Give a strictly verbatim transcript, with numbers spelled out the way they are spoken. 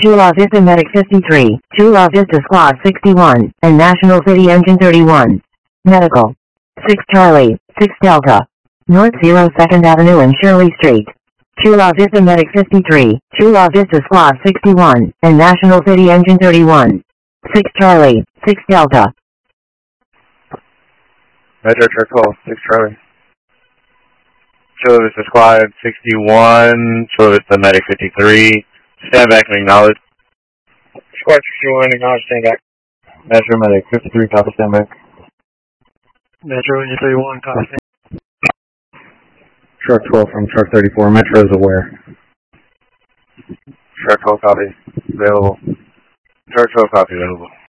Chula Vista Medic fifty-three, Chula Vista Squad sixty-one, and National City Engine thirty-one. Medical. six Charlie, six Delta. North zero second Avenue and Shirley Street. Chula Vista Medic fifty-three, Chula Vista Squad sixty-one, and National City Engine thirty-one. six Charlie, six Delta. Metro Charcoal, six Charlie. Chula Vista Squad sixty-one, Chula Vista Medic fifty-three. Stand back and acknowledge. Squad sixty-one, acknowledge, stand back. Metro Medic fifty-three, copy, stand back. Metro Engine thirty-one, copy, stand back. Truck twelve from Truck thirty-four, Metro is aware. Truck twelve, copy, available. Truck twelve, copy, available.